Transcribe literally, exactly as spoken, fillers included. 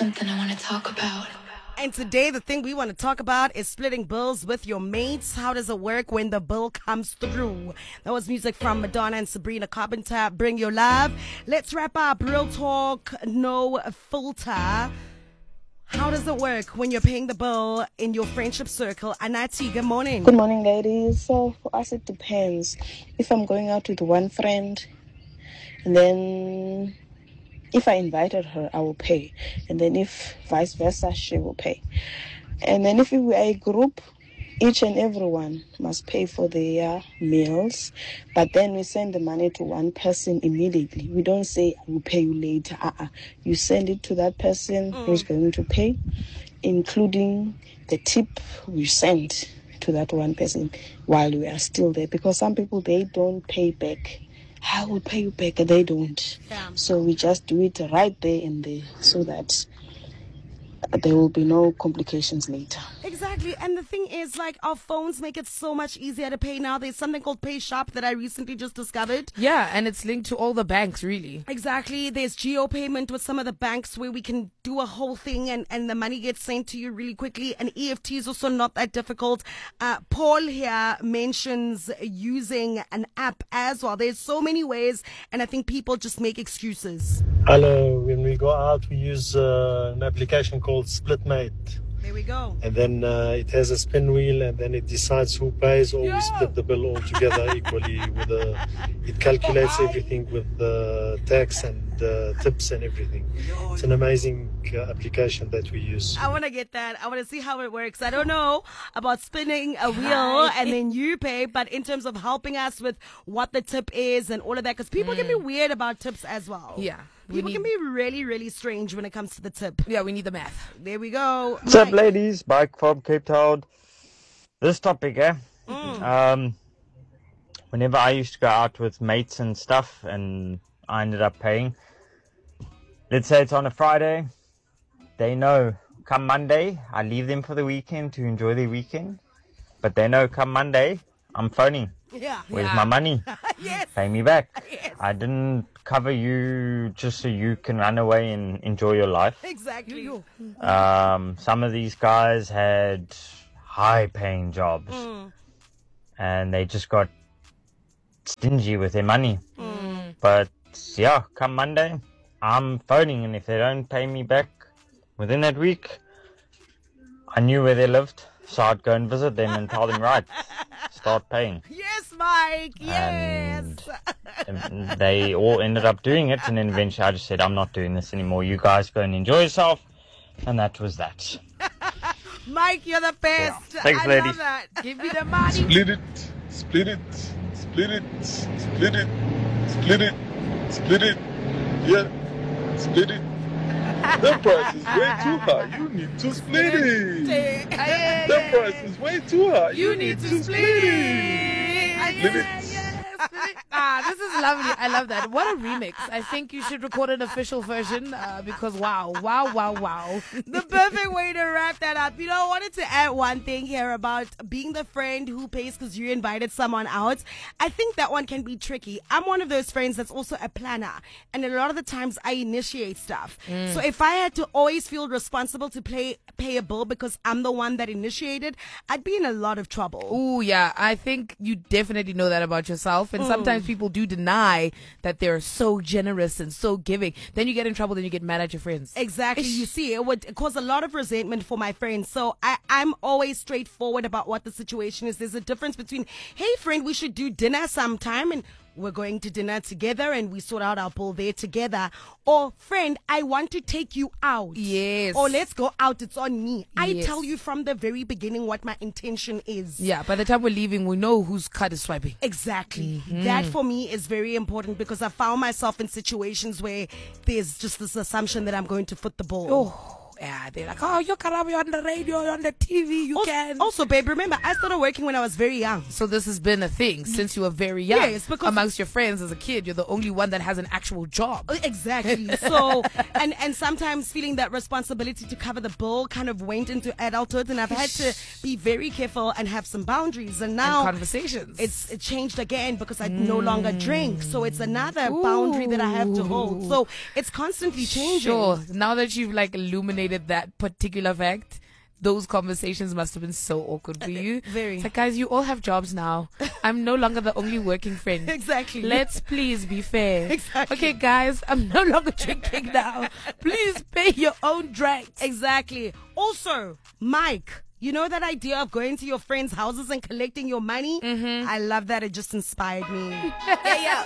something I want to talk about. And today, the thing we want to talk about is splitting bills with your mates. How does it work when the bill comes through? That was music from Madonna and Sabrina Carpenter. Bring your love. Let's wrap up. Real talk, no filter. How does it work when you're paying the bill in your friendship circle? Anati, good morning. Good morning, ladies. So for us, it depends. If I'm going out with one friend, and then if I invited her, I will pay. And then if vice versa, she will pay. And then if we are a group, each and everyone must pay for their meals. But then we send the money to one person immediately. We don't say, I will pay you later. Uh-uh. You send it to that person mm. who's going to pay, including the tip we send to that one person while we are still there. Because some people, they don't pay back. I will pay you back, and they don't. Yeah. So we just do it right there and there so that there will be no complications later. Exactly. And the thing is, like, our phones make it so much easier to pay now. There's something called PayShop that I recently just discovered. Yeah, and it's linked to all the banks, really. Exactly. There's geo payment with some of the banks where we can do a whole thing and, and the money gets sent to you really quickly. And E F T is also not that difficult. Uh, Paul here mentions using an app as well. There's so many ways, and I think people just make excuses. Hello. When we go out, we use uh, an application called Splitmate. There we go. And then uh, it has a spin wheel, and then it decides who pays, or yeah. we split the bill all together equally. With a, it calculates everything with the uh, tax and uh, tips and everything. It's an amazing uh, application that we use. I want to get that. I want to see how it works. I don't know about spinning a wheel and then you pay, but in terms of helping us with what the tip is and all of that, because people mm. can be weird about tips as well. Yeah. People need, can be really, really strange when it comes to the tip. Yeah, we need the math. There we go. What's Mike. up, ladies? Mike from Cape Town. This topic, eh? Mm. Um, whenever I used to go out with mates and stuff, and I ended up paying, let's say it's on a Friday, they know come Monday, I leave them for the weekend to enjoy their weekend, but they know come Monday, I'm phoning. Yeah. Where's yeah. my money? Yes. Pay me back. Yes. I didn't cover you just so you can run away and enjoy your life. Exactly. Um, some of these guys had high-paying jobs, mm. and they just got stingy with their money. Mm. But yeah, come Monday, I'm phoning, and if they don't pay me back within that week, I knew where they lived, so I'd go and visit them and tell them, right, start paying. Yes, Mike, yes. And they all ended up doing it, and then eventually I just said, I'm not doing this anymore. You guys go and enjoy yourself. And that was that. Mike, you're the best. Yeah. Thanks, I ladies. love that. Give me the money. Split it, split it, split it, split it, split it, split it. Yeah, split it. That price is way too high. You need to split it. That price is way too high. You, you need, need to split it. it. Split it. Ah, this is lovely. I love that. What a remix. I think you should record an official version uh, because wow, wow, wow, wow. The perfect way to wrap that up. You know, I wanted to add one thing here about being the friend who pays because you invited someone out. I think that one can be tricky. I'm one of those friends that's also a planner, and a lot of the times I initiate stuff. Mm. So if I had to always feel responsible to pay, pay a bill because I'm the one that initiated, I'd be in a lot of trouble. Oh, yeah. I think you definitely know that about yourself. And mm. sometimes people do deny that they're so generous and so giving. Then you get in trouble, then you get mad at your friends. Exactly. You see, it would cause a lot of resentment for my friends. So I, I'm always straightforward about what the situation is. There's a difference between, hey, friend, we should do dinner sometime, and we're going to dinner together and we sort out our bill there together. Or, friend, I want to take you out. Yes. Or let's go out. It's on me. I Yes. tell you from the very beginning what my intention is. Yeah, by the time we're leaving, we know whose card is swiping. Exactly. Mm-hmm. That for me is very important because I found myself in situations where there's just this assumption that I'm going to foot the bill. Oh. Yeah, they're like, oh, you're Karabo, you're on the radio, you're on the T V, you Also, can. also, babe, remember, I started working when I was very young. So this has been a thing since you were very young. Yes, because- amongst your friends as a kid, you're the only one that has an actual job. Exactly. So, and and sometimes feeling that responsibility to cover the bill kind of went into adulthood, and I've had to be very careful and have some boundaries. And now And conversations. it's it changed again because I no longer drink, so it's another boundary that I have to hold. So it's constantly changing. Sure. Now that you've like illuminated that particular fact, those conversations must have been so awkward for you. Very. It's like, guys, you all have jobs now. I'm no longer the only working friend. Exactly. Let's please be fair. Exactly. Okay, guys, I'm no longer drinking now. Please pay your own drinks. Exactly. Also, Mike, you know that idea of going to your friends' houses and collecting your money? Mm-hmm. I love that. It just inspired me. Yeah, yeah.